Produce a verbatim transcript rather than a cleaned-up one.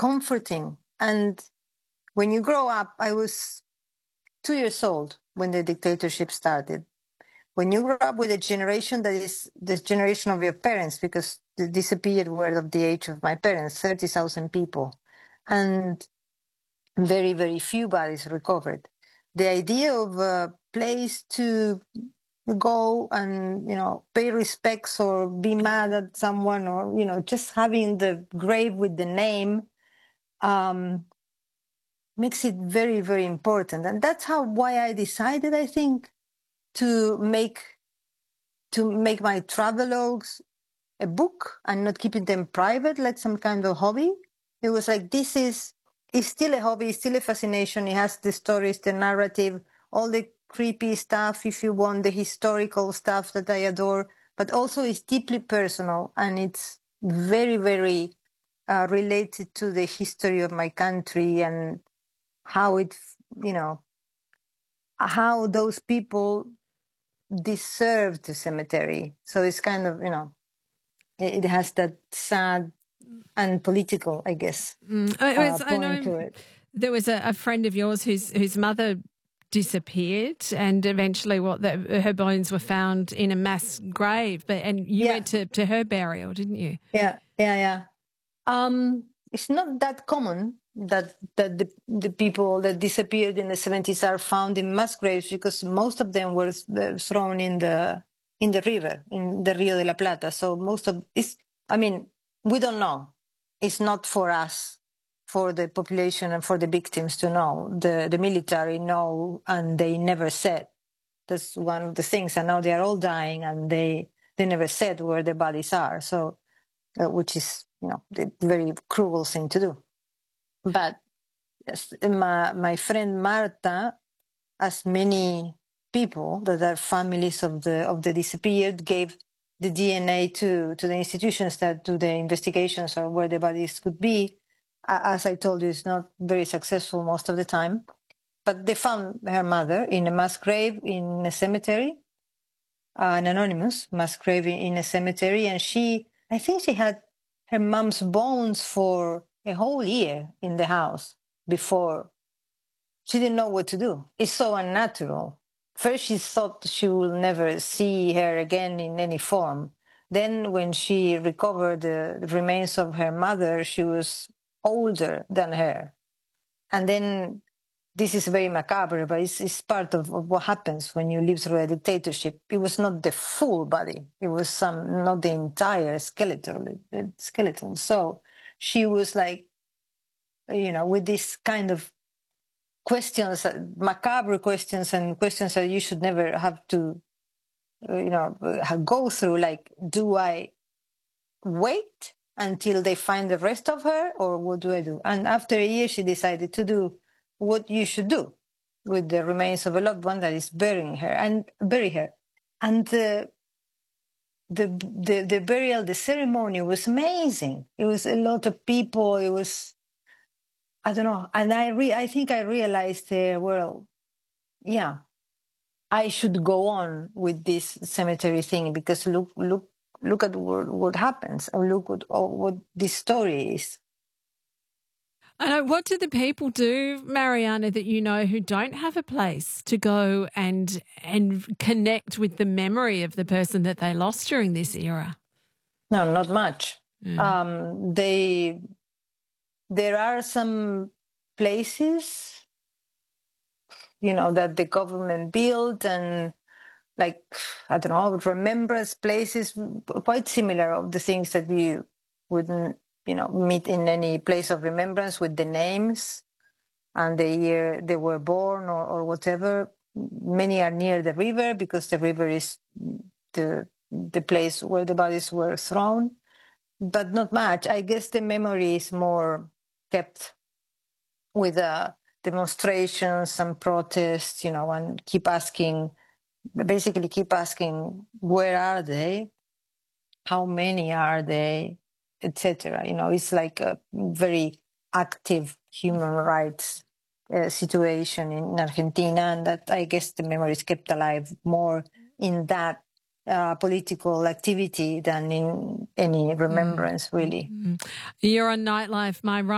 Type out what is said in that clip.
comforting. And when you grow up, I was two years old when the dictatorship started. When you grow up with a generation that is the generation of your parents, because the disappeared were of the age of my parents, thirty thousand people, and very, very few bodies recovered. The idea of a place to go and, you know, pay respects or be mad at someone, or, you know, just having the grave with the name um, makes it very, very important. And that's how why I decided, I think, to make to make my travelogues a book and not keeping them private like some kind of hobby. It was like, this is it's still a hobby, it's still a fascination. It has the stories, the narrative, all the creepy stuff, if you want, the historical stuff that I adore, but also it's deeply personal, and it's very, very uh, related to the history of my country and how it, you know, how those people deserve the cemetery. So it's kind of, you know, it, it has that sad and political, I guess, Mm. It was, uh, I point know to it. there was a, a friend of yours whose whose mother disappeared, and eventually, what the, her bones were found in a mass grave. But and you Yeah, went to, to her burial, didn't you? yeah, yeah, yeah. Um, it's not that common that that the, the people that disappeared in the seventies are found in mass graves, because most of them were uh, thrown in the in the river, in the Rio de la Plata. So most of it's, I mean, we don't know. It's not for us, for the population and for the victims to know. The the military know, and they never said. That's one of the things. And now they are all dying, and they they never said where the bodies are. So, uh, which is, you know, the very cruel thing to do. But yes, my my friend Marta, as many people that are families of the of the disappeared, gave the D N A to to the institutions that do the investigations or where the bodies could be. As I told you, it's not very successful most of the time. But they found her mother in a mass grave in a cemetery, uh, an anonymous mass grave in a cemetery, and she, I think she had her mom's bones for a whole year in the house before. She didn't know what to do. It's so unnatural. First, she thought she will never see her again in any form. Then, when she recovered the remains of her mother, she was older than her. And then, this is very macabre, but it's, it's part of, of what happens when you live through a dictatorship. It was not the full body. It was some, not the entire skeleton. skeleton. So she was like, you know, with this kind of questions, uh, macabre questions, and questions that you should never have to, uh, you know, uh, go through. Like, do I wait until they find the rest of her, or what do I do? And after a year, she decided to do what you should do with the remains of a loved one, that is burying her and bury her. And uh, the, the the burial, the ceremony was amazing. It was a lot of people. It was, I don't know, and I re- I think I realized, uh, well, yeah, I should go on with this cemetery thing, because look, look, look at what, what happens, or look at oh, what this story is. I know. What do the people do, Mariana, that you know, who don't have a place to go and and connect with the memory of the person that they lost during this era? No, not much. Mm. Um, they there are some places, you know, that the government built, and like, I don't know, remembrance places, quite similar of the things that you wouldn't, you know, meet in any place of remembrance, with the names and the year they were born, or, or whatever. Many are near the river, because the river is the the place where the bodies were thrown, but not much. I guess the memory is more kept with uh, demonstrations and protests, you know, and keep asking, basically keep asking, where are they? How many are they? Etc. You know, it's like a very active human rights uh, situation in Argentina, and that, I guess, the memory is kept alive more in that uh, political activity than in any remembrance, really. Mm. You're on Nightlife, my